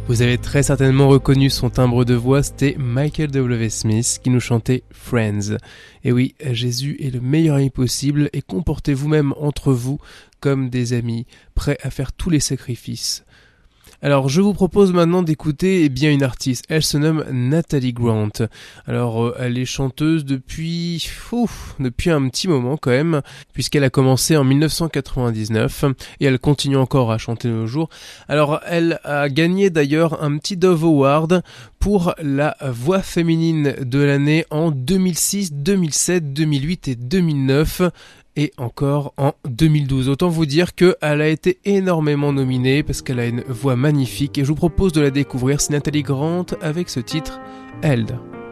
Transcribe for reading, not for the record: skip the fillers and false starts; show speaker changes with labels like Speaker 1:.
Speaker 1: Vous avez très certainement reconnu son timbre de voix, c'était Michael W. Smith qui nous chantait Friends. Et oui, Jésus est le meilleur ami possible et comportez-vous même entre vous comme des amis, prêts à faire tous les sacrifices. Alors, je vous propose maintenant d'écouter une artiste. Elle se nomme Natalie Grant. Alors, elle est chanteuse depuis un petit moment quand même, puisqu'elle a commencé en 1999 et elle continue encore à chanter de nos jours. Alors, elle a gagné d'ailleurs un petit Dove Award pour la voix féminine de l'année en 2006, 2007, 2008 et 2009. Et encore en 2012. Autant vous dire qu'elle a été énormément nominée parce qu'elle a une voix magnifique et je vous propose de la découvrir. C'est Natalie Grant avec ce titre Held.